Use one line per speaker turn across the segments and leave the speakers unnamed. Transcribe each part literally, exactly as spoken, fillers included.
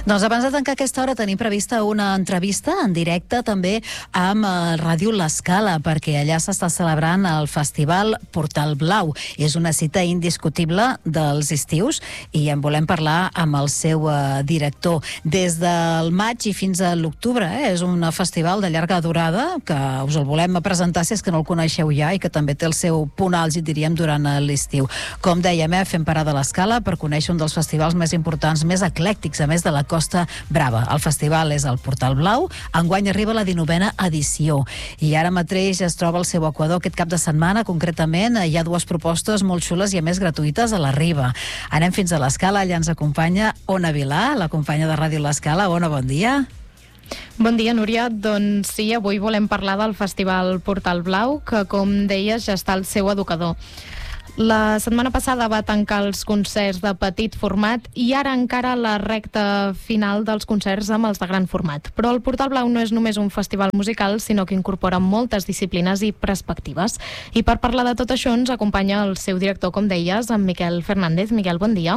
Doncs abans de tancar aquesta hora tenim prevista una entrevista en directe també amb eh, Ràdio L'Escala, perquè allà s'està celebrant el Festival Portal Blau. És una cita indiscutible dels estius i en volem parlar amb el seu eh, director. Des del maig i fins a l'octubre, eh, és un festival de llarga durada que us el volem presentar si és que no el coneixeu ja i que també té el seu punt àlgid, diríem, durant l'estiu. Com dèiem, eh, fem parada a l'Escala per conèixer un dels festivals més importants, més eclèctics, a més de la Costa Brava. El festival és el Portal Blau, enguany arriba la dinovena edició i ara mateix es troba al seu equador aquest cap de setmana. Concretament hi ha dues propostes molt xules i a més gratuïtes a la Riba. Anem fins a l'Escala, allà ens acompanya Ona Vilà, la companya de Ràdio L'Escala. Ona, bon dia.
Bon dia, Núria. Doncs sí, avui volem parlar del Festival Portal Blau, que, com deies, ja està al seu educador. La setmana passada va tancar els concerts de petit format i ara encara la recta final dels concerts amb els de gran format. Però el Portal Blau no és només un festival musical, sinó que incorpora moltes disciplines i perspectives. I per parlar de tot això ens acompanya el seu director, com deies, en Miquel Fernández. Miquel, bon dia.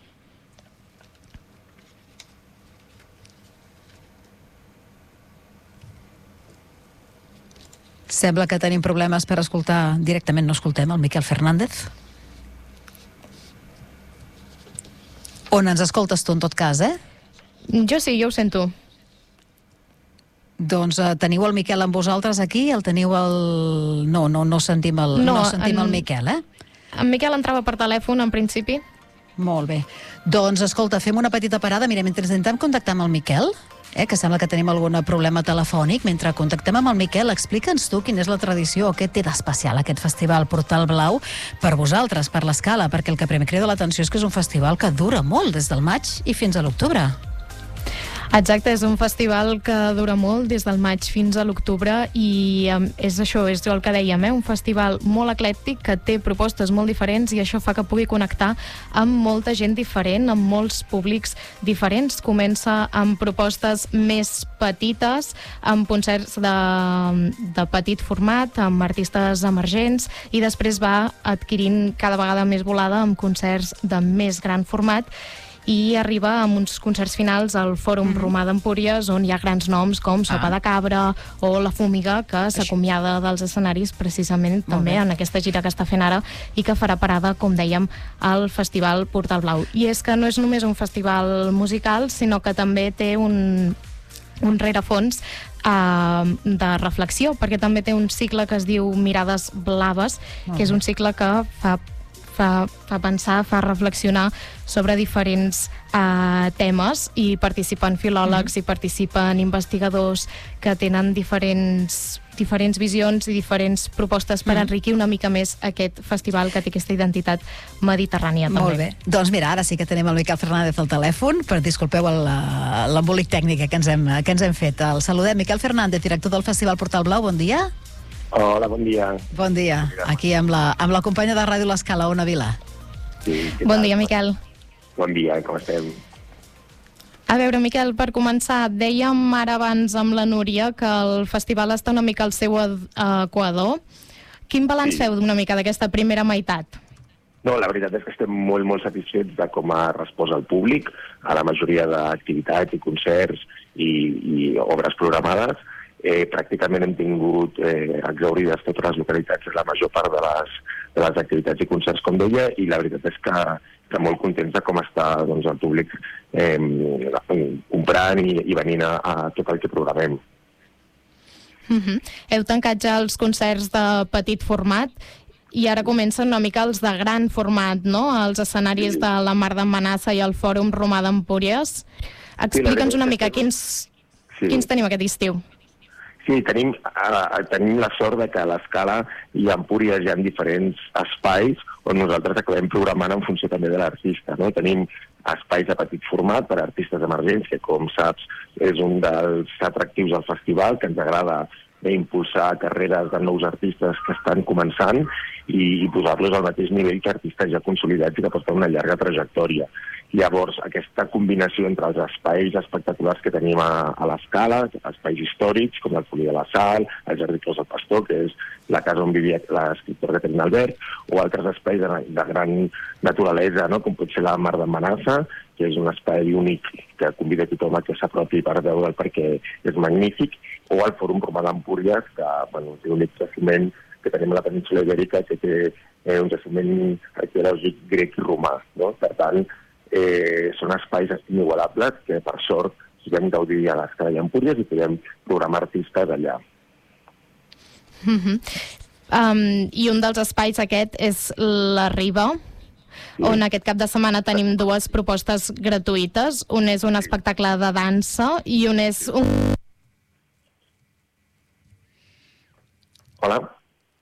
Sembla que tenim problemes per escoltar directament. No escoltem el Miquel Fernández? On ens escoltes tu, en tot cas, eh?
Jo sí, jo ho sento.
Doncs eh, teniu el Miquel amb vosaltres aquí? El teniu el... No, no, no sentim el, no, no sentim en... el Miquel, eh?
En Miquel entrava per telèfon, en principi.
Molt bé. Doncs, escolta, fem una petita parada. Mira, mentre intentem contactar amb el Miquel... Eh, que sembla que tenim algun problema telefònic. Mentre contactem amb el Miquel, explica'ns tu quina és la tradició, què té d'especial aquest festival Portal Blau per vosaltres, per l'Escala, perquè el que primer crida l'atenció és que és un festival que dura molt, des del maig i fins a l'octubre.
Exacte, és un festival que dura molt, des del maig fins a l'octubre, i um, és això, és el que dèiem, eh? Un festival molt eclèctic que té propostes molt diferents i això fa que pugui connectar amb molta gent diferent, amb molts públics diferents. Comença amb propostes més petites, amb concerts de, de petit format, amb artistes emergents, i després va adquirint cada vegada més volada amb concerts de més gran format, i arriba amb uns concerts finals al Fòrum Romà d'Empúries, on hi ha grans noms com Sopa ah. de Cabra o La Fúmiga, que s'acomiada dels escenaris precisament Molt també bé. En aquesta gira que està fent ara i que farà parada, com dèiem, al Festival Portal Blau. I és que no és només un festival musical, sinó que també té un, un rerefons Uh, de reflexió, perquè també té un cicle que es diu Mirades Blaves, Molt que és un cicle que fa Fa, fa pensar, fa reflexionar sobre diferents uh, temes, i participen filòlegs mm. i participen investigadors que tenen diferents, diferents visions i diferents propostes per mm. enriquir una mica més aquest festival que té aquesta identitat mediterrània.
Molt
també.
bé. Doncs mira, ara sí que tenim el Miquel Fernández al telèfon, però disculpeu l'embolic tècnic que ens, hem, que ens hem fet. El saludem. Miquel Fernández, director del Festival Portal Blau, bon dia.
Hola, bon dia.
Bon dia. Aquí amb la, amb la companya de Ràdio L'Escala, Ona Vilà.
Sí,
bon dia, Miquel.
Bon dia, com estem?
A veure, Miquel, per començar, dèiem ara abans amb la Núria que el festival està una mica al seu equador. Quin balanç sí. feu d'una mica d'aquesta primera meitat?
No, la veritat és que estem molt, molt satisfets de com ha respost el públic a la majoria d'activitats i concerts i, i obres programades. Eh, pràcticament hem tingut eh, exaurides totes les localitats, la major part de les, de les activitats i concerts, com deia, i la veritat és que, que molt contents de com està doncs, el públic eh, comprant i, i venint a, a tot el que programem.
Uh-huh. Heu tancat ja els concerts de petit format i ara comencen una mica els de gran format, no? Els escenaris sí. de la Mar d'Emmanassa i el Fòrum Romà d'Empúries. Explica'ns una mica quins, sí. quins tenim aquest estiu.
Sí, tenim, uh, tenim la sort de que a l'Escala i a Empúries hi ha diferents espais on nosaltres acabem programant en funció també de l'artista, no? Tenim espais de petit format per a artistes emergents, que com saps és un dels atractius del festival, que ens agrada impulsar carreres de nous artistes que estan començant i, i posar-los al mateix nivell que artistes ja consolidats i que porten una llarga trajectòria. Llavors, aquesta combinació entre els espais espectaculars que tenim a, a l'Escala, espais històrics, com el Folí de la Sal, el Jardí Clos del Pastor, que és la casa on vivia l'escriptor Caterina Albert, o altres espais de, de gran naturalesa, no? Com pot ser la Mar d'Emmanassa, que és un espai únic que convida tothom a que s'apropi per veure'l perquè és magnífic, o el Fòrum Romà d'Empúries, que bueno, té un jaciment que tenim a la península Ibèrica, que té eh, un jaciment arqueològic grec i romà. No? Per tant, eh, són espais inigualables que, per sort, podem gaudir a l'Escala i Empúries i podem programar artistes allà.
Mm-hmm. um, I un dels espais aquest és la Riba, sí, on aquest cap de setmana tenim dues propostes gratuïtes. Un és un espectacle de dansa i un és un...
Hola?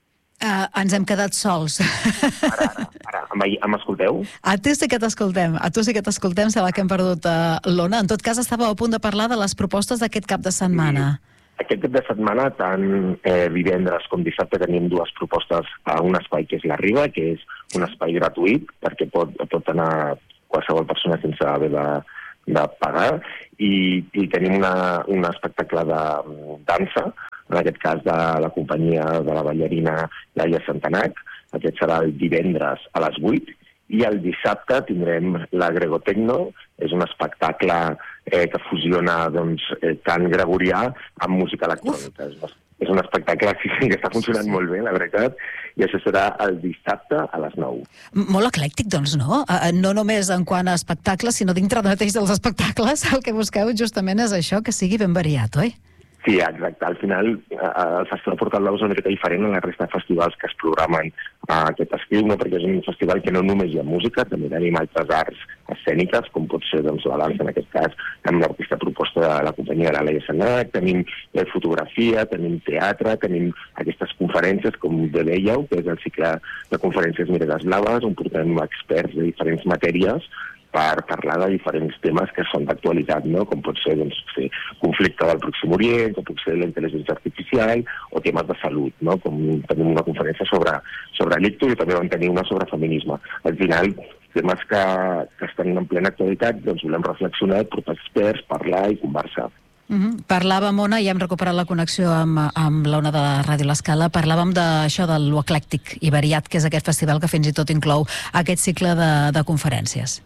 Uh, ens hem quedat sols.
Ara, ara, ara. M'escolteu?
A tu sí que t'escoltem, a tu sí que t'escoltem, sembla que hem perdut uh, l'Ona. En tot cas, estàveu a punt de parlar de les propostes d'aquest cap de setmana.
Sí. Aquest cap de setmana, tant eh, divendres com dissabte, tenim dues propostes a un espai que és la Riba, que és un espai gratuït, perquè pot, pot anar qualsevol persona sense haver de, de pagar, i, i tenim una, un espectacle de dansa, en aquest cas de la companyia de la ballarina Laia Santanac. Aquest serà el divendres a les vuit, i el dissabte tindrem la Gregotecno. És un espectacle eh, que fusiona doncs, eh, cant gregorià amb música electrònica. Uf. És un espectacle sí, que està funcionant sí. molt bé, la veritat, i això serà el dissabte a les nou.
Molt eclèctic, doncs, no? Uh, no només en quant a espectacles, sinó dintre mateix dels espectacles, el que busqueu justament és això, que sigui ben variat, oi?
Sí, exacte. Al final, el Festival Portal Blau és una mica diferent a la resta de festivals que es programen a aquest estiu, no? Perquè és un festival que no només hi ha música, també tenim altres arts escèniques, com pot ser doncs, la dansa, en aquest cas, amb l'artista proposta de la companyia de la Laia Santanac, tenim fotografia, tenim teatre, tenim aquestes conferències, com de dèieu, que és el cicle de conferències Mirades Blaves, on portem experts de diferents matèries per parlar de diferents temes que són d'actualitat, no? Com pot ser doncs, ser conflicte del Pròxim Orient, com pot ser la intel·ligència artificial o temes de salut, no? Com tenim una conferència sobre, sobre l'ictus i també vam tenir una sobre feminisme. Al final, temes que, que estan en plena actualitat, doncs volem reflexionar, portar experts, parlar i conversar.
Mm-hmm. Parlàvem, Ona, i hem recuperat la connexió amb, amb l'Ona de Ràdio L'Escala, parlàvem d'això de lo eclèctic i variat, que és aquest festival que fins i tot inclou aquest cicle de, de conferències.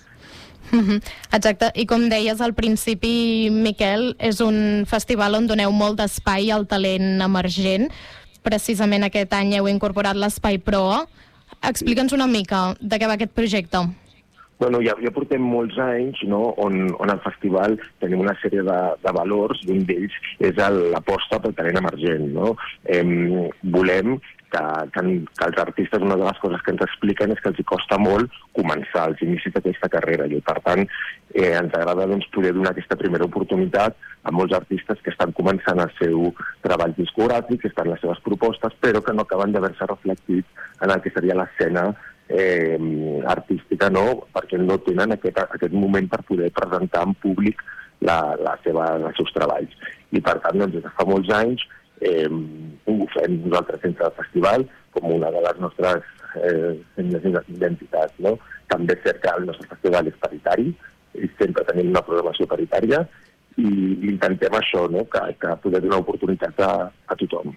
Mm-hmm. Exacte, i com deies al principi, Miquel, és un festival on doneu molt d'espai al talent emergent. Precisament aquest any heu incorporat l'Espai Proa. Explica'ns una mica de què va aquest projecte.
Bueno, ja, ja portem molts anys, no?, on, on al festival tenim una sèrie de, de valors, i un d'ells és l'aposta pel talent emergent, no? Eh, volem que, que, que els artistes, una de les coses que ens expliquen és que els hi costa molt començar els inicis d'aquesta carrera, i per tant eh, ens agrada doncs, poder donar aquesta primera oportunitat a molts artistes que estan començant el seu treball discogràfic, que estan les seves propostes, però que no acaben d'haver-se reflectit en el que seria l'escena eh, artística, no? Perquè no tenen aquest, aquest moment per poder presentar en públic la, la seva, els seus treballs. I per tant, doncs, des de fa molts anys Eh, ho fem nosaltres sense el festival com una de les nostres eh, identitats, no? També és cert que el nostre festival és paritari i sempre tenim una programació paritària i intentem això, no? que, que poder donar oportunitats a, a tothom.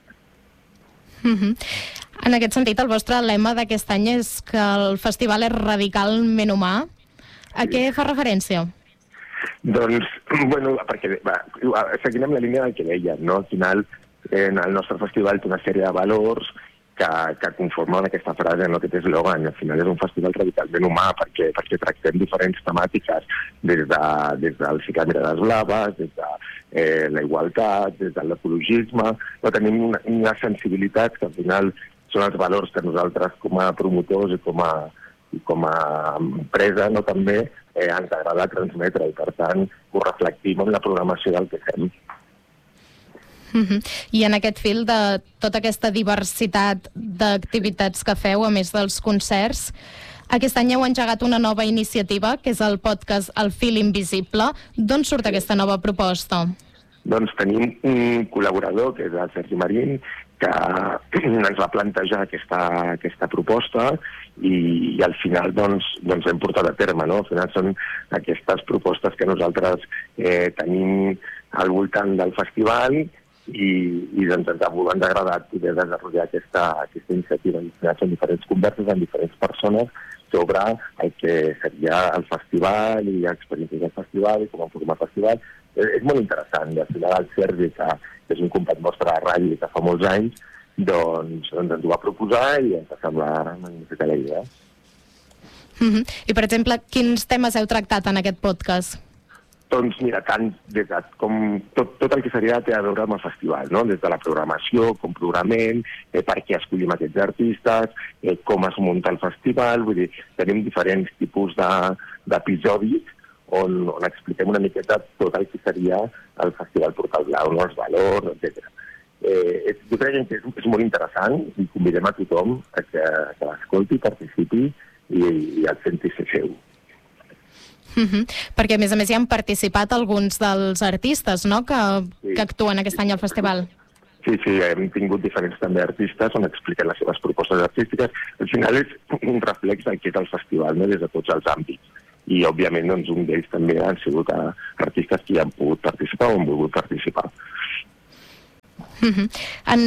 Mm-hmm. En aquest sentit, el vostre lema d'aquest any és que el festival és radicalment humà. A sí. Què fa referència?
Doncs, bueno, perquè va, seguint amb la línia del que deia, no? Al final, en el nostre festival té una sèrie de valors que, que conformen aquesta frase, no? Aquest eslògan. Al final és un festival radicalment humà perquè, perquè tractem diferents temàtiques des, de, des del cicle Mirades Blaves, des de eh, la igualtat, des de l'ecologisme. No? Tenim una, una sensibilitat que al final són els valors que nosaltres com a promotors i com a i com a empresa, no, també eh, ens agrada transmetre i, per tant, ho reflectim en la programació del que fem.
Mm-hmm. I en aquest fil de tota aquesta diversitat d'activitats que feu, a més dels concerts, aquest any heu engegat una nova iniciativa, que és el podcast El Fil Invisible. D'on surt aquesta nova proposta?
Doncs tenim un col·laborador, que és el Sergi Marín, que ens va plantejar aquesta, aquesta proposta i, i al final doncs, doncs hem portat a terme, no? Al final són aquestes propostes que nosaltres eh, tenim al voltant del festival i, i doncs, ens ha ens ha agradat poder desenvolupar aquesta, aquesta iniciativa. Al final són diferents converses amb diferents persones sobre el que seria el festival i experiències del festival i com enformar el festival. És, és molt interessant. I al final el Sergi, que és un company nostre de ràdio que fa molts anys, doncs, doncs ens ho va proposar i ens va semblar magnífica la idea.
Mm-hmm. I, per exemple, quins temes heu tractat en aquest podcast?
Doncs mira, tant des de com tot, tot el que seria té a veure amb el festival, no? Des de la programació, com programem, eh, per què escollim aquests artistes, eh, com es munta el festival, vull dir, tenim diferents tipus d'episodis on, on expliquem una miqueta tot el que seria el Festival Portal Blau, no? Els valors, etcètera. Eh, jo crec que és, és molt interessant i convidem a tothom a que, que l'escolti, participi i, i el senti ser seu.
Mm-hmm. Perquè, a més a més, hi han participat alguns dels artistes, no?, que, sí. que actuen aquest any al festival.
Sí, sí, hem tingut diferents també artistes on expliquen les seves propostes artístiques. Al final és un reflex del que és el festival, no?, des de tots els àmbits. I, òbviament, doncs, un d'ells també han sigut artistes que hi han pogut participar o han volgut participar.
Mm-hmm. En...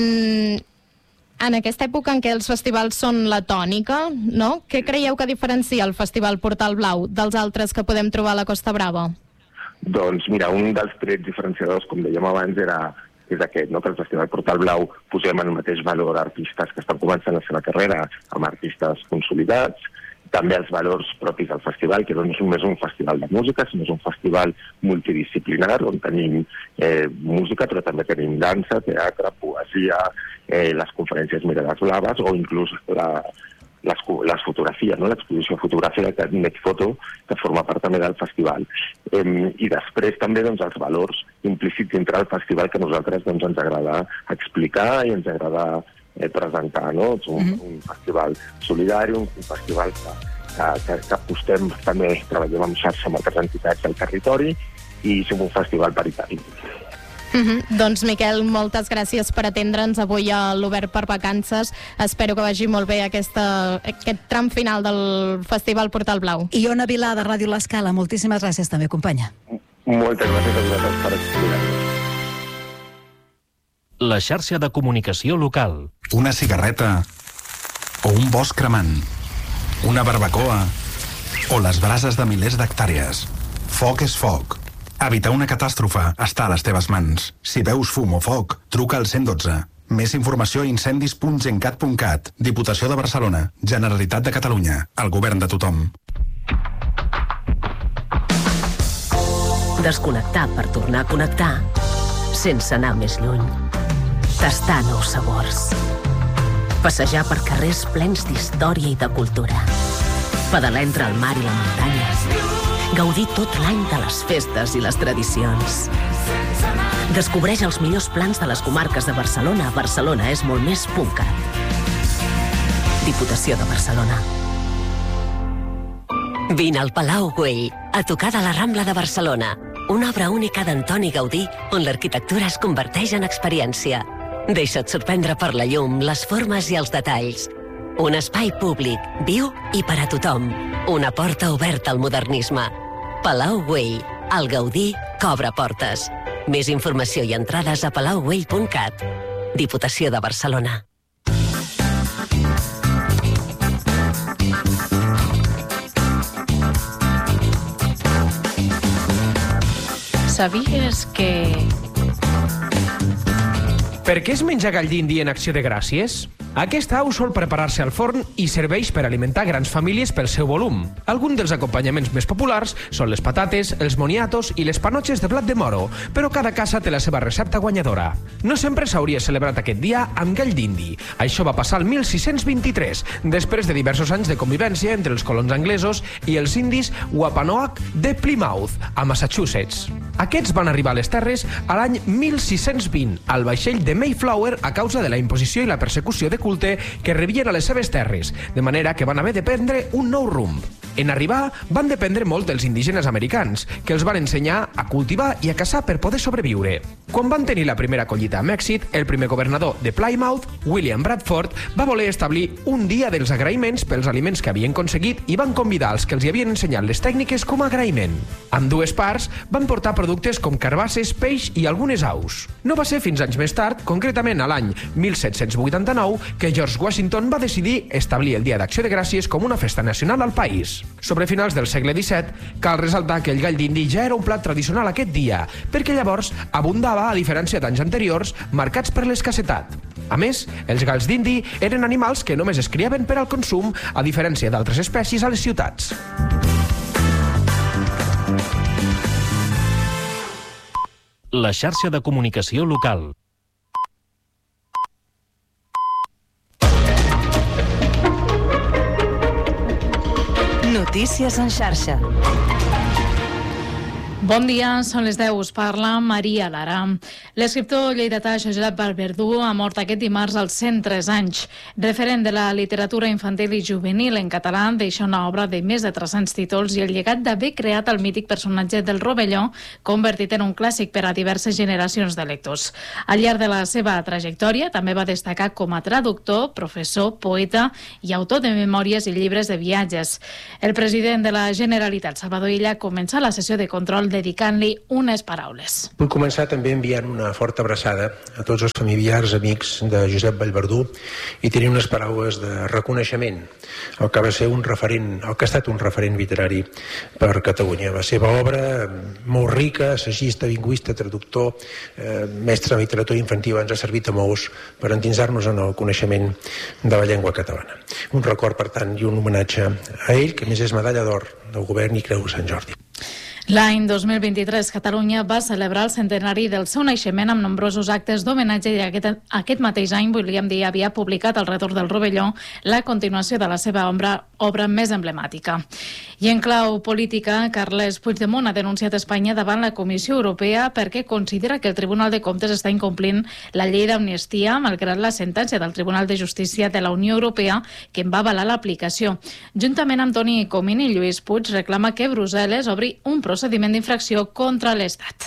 En aquesta època en què els festivals són la tònica, no? Què creieu que diferencia el Festival Portal Blau dels altres que podem trobar a la Costa Brava?
Doncs mira, un dels trets diferenciadors, com dèiem abans, era, és aquest, no? Que el Festival Portal Blau posem en el mateix valor artistes que estan començant la seva carrera amb artistes consolidats, també els valors propis del festival, que no és només un festival de música, sinó és un festival multidisciplinar, on tenim eh, música, però també tenim dansa, teatre, poesia, eh, les conferències Mirades Blaves, o inclús la, les, les fotografies, no? L'exposició fotogràfica de Netfoto, que forma part també del festival. Eh, I després també doncs, els valors implícits dintre del festival que a nosaltres doncs, ens agrada explicar i ens agrada Eh, presentar, no? És un, mm-hmm. un festival solidari, un, un festival que, que, que, que apostem, també treballem en xarxa amb altres entitats del territori i som un festival paritari.
Mm-hmm. Doncs, Miquel, moltes gràcies per atendre'ns avui a l'Obert per Vacances. Espero que vagi molt bé aquesta, aquest tram final del Festival Portal Blau.
I Ona Vilà, de Ràdio L'Escala, moltíssimes gràcies també, companya.
Moltes gràcies a vosaltres per explicar-nos.
La xarxa de comunicació local.
Una cigarreta o un bosc cremant, una barbacoa o les brases de milers d'hectàrees. Foc és foc. Evitar una catàstrofe està a les teves mans. Si veus fum o foc, truca al cent dotze. Més informació a incendis punt gencat punt cat. Diputació de Barcelona. Generalitat de Catalunya. El govern de tothom.
Desconnectar per tornar a connectar sense anar més lluny. Tastar nous sabors. Passejar per carrers plens d'història i de cultura. Pedalar entre el mar i la muntanya. Gaudir tot l'any de les festes i les tradicions. Descobreix els millors plans de les comarques de Barcelona a barcelona és molt més punt cat. Diputació de Barcelona. Vine al Palau Güell, a tocar de la Rambla de Barcelona. Una obra única d'Antoni Gaudí on l'arquitectura es converteix en experiència. Deixa't sorprendre per la llum, les formes i els detalls. Un espai públic, viu i per a tothom. Una porta oberta al modernisme. Palau Güell, el Gaudí que obre portes. Més informació i entrades a palau güell punt cat. Diputació de Barcelona.
Sabies que...
Per què es menja gall d'indi en Acció de Gràcies? Aquesta au sol preparar-se al forn i serveix per alimentar grans famílies pel seu volum. Alguns dels acompanyaments més populars són les patates, els moniatos i les panotxes de blat de moro, però cada casa té la seva recepta guanyadora. No sempre s'hauria celebrat aquest dia amb gall d'indi. Això va passar el mil sis-cents vint-i-tres, després de diversos anys de convivència entre els colons anglesos i els indis Wampanoag de Plymouth, a Massachusetts. Aquests van arribar a les terres a l'any mil sis-cents vint, al vaixell de Mayflower a causa de la imposició i la persecució de culte que rebien a les seves terres, de manera que van haver de prendre un nou rumb. En arribar, van dependre molt dels indígenes americans, que els van ensenyar a cultivar i a caçar per poder sobreviure. Quan van tenir la primera collita amb èxit, el primer governador de Plymouth, William Bradford, va voler establir un dia dels agraïments pels aliments que havien aconseguit i van convidar els que els hi havien ensenyat les tècniques com a agraïment. Amb dues parts van portar productes com carbasses, peix i algunes aus. No va ser fins anys més tard, concretament a l'any mil set-cents vuitanta-nou, que George Washington va decidir establir el Dia d'Acció de Gràcies com una festa nacional al país. Sobre finals del segle disset, cal resaltar que el gall d'indi ja era un plat tradicional aquest dia, perquè llavors abundava a diferència d'anys anteriors marcats per l'escassetat. A més, els galls d'indi eren animals que només es criaven per al consum, a diferència d'altres espècies a les ciutats.
La xarxa de comunicació local.
Notícies en xarxa.
Bon dia, són les deu, us parla Maria Lara. L'escriptor lleidatà Josep Vallverdú ha mort aquest dimarts als cent tres anys. Referent de la literatura infantil i juvenil en català, deixa una obra de més de tres-cents títols i el llegat d'haver creat el mític personatge del Rovelló, convertit en un clàssic per a diverses generacions de lectors. Al llarg de la seva trajectòria també va destacar com a traductor, professor, poeta i autor de memòries i llibres de viatges. El president de la Generalitat, Salvador Illa, comença la sessió de control dedicant-li unes paraules.
Vull començar també enviant una forta abraçada a tots els familiars, amics de Josep Vallverdú i tenir unes paraules de reconeixement al que va ser un referent, al que ha estat un referent literari per Catalunya. La seva obra, molt rica, assagista, lingüista, traductor, eh, mestre de literatura infantil, ens ha servit a molts per endinsar-nos en el coneixement de la llengua catalana. Un record, per tant, i un homenatge a ell, que a més és medalla d'or del govern i Creu de Sant Jordi.
L'any dos mil vint-i-tres, Catalunya va celebrar el centenari del seu naixement amb nombrosos actes d'homenatge i aquest, aquest mateix any, volíem dir, havia publicat El retorn del Rovelló, la continuació de la seva obra, obra més emblemàtica. I en clau política, Carles Puigdemont ha denunciat Espanya davant la Comissió Europea perquè considera que el Tribunal de Comptes està incomplint la llei d'amnistia, malgrat la sentència del Tribunal de Justícia de la Unió Europea que en va avalar l'aplicació. Juntament amb Toni Comín i Lluís Puig, reclama que Brussel·les obri un procediment d'infracció contra l'Estat.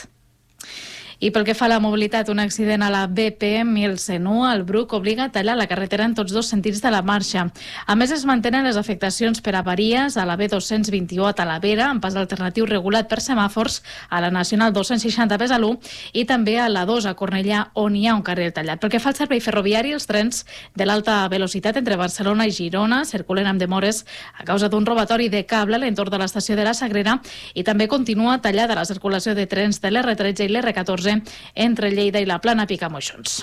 I pel que fa a la mobilitat, un accident a la B P mil cent u al Bruc obliga a tallar la carretera en tots dos sentits de la marxa. A més, es mantenen les afectacions per avaries a la B dos-cents vint-i-u a Talavera, amb pas alternatiu regulat per semàfors, a la Nacional dos-cents seixanta a Besalú i també a la dos a Cornellà, on hi ha un carril tallat. Pel que fa al servei ferroviari, els trens de l'alta velocitat entre Barcelona i Girona circulen amb demores a causa d'un robatori de cable a l'entorn de l'estació de la Sagrera i també continua tallada la circulació de trens de l'R tretze i l'R catorze entre Lleida i la Plana Picamoixons.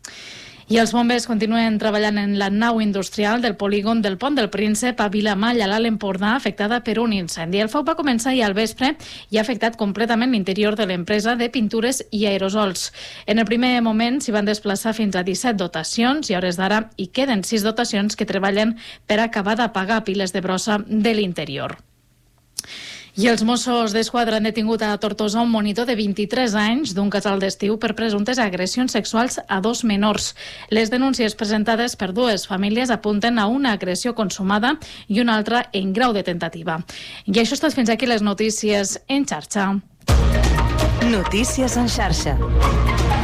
I els bombers continuen treballant en la nau industrial del polígon del Pont del Príncep a Vilamalla, a l'Alt Empordà, afectada per un incendi. El foc va començar ahir al vespre i ha afectat completament l'interior de l'empresa de pintures i aerosols. En el primer moment s'hi van desplaçar fins a disset dotacions i a hores d'ara hi queden sis dotacions que treballen per acabar d'apagar piles de brossa de l'interior. I els Mossos d'Esquadra han detingut a Tortosa un monitor de vint-i-tres anys d'un casal d'estiu per presumptes agressions sexuals a dos menors. Les denúncies presentades per dues famílies apunten a una agressió consumada i una altra en grau de tentativa. I això és tot, fins aquí les notícies en xarxa.
Notícies en xarxa.